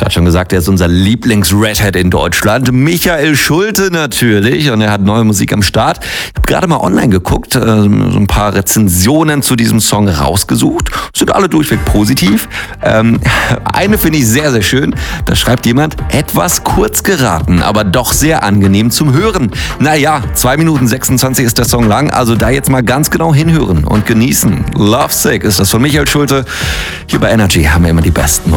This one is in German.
Gerade schon gesagt, er ist unser Lieblings-Redhead in Deutschland. Michael Schulte natürlich. Und er hat neue Musik am Start. Ich habe gerade mal online geguckt, so ein paar Rezensionen zu diesem Song rausgesucht. Sind alle durchweg positiv. Eine finde ich sehr, sehr schön. Da schreibt jemand, etwas kurz geraten, aber doch sehr angenehm zum Hören. Naja, 2 Minuten 26 ist der Song lang. Also da jetzt mal ganz genau hinhören und genießen. Lovesick ist das von Michael Schulte. Hier bei Energy haben wir immer die besten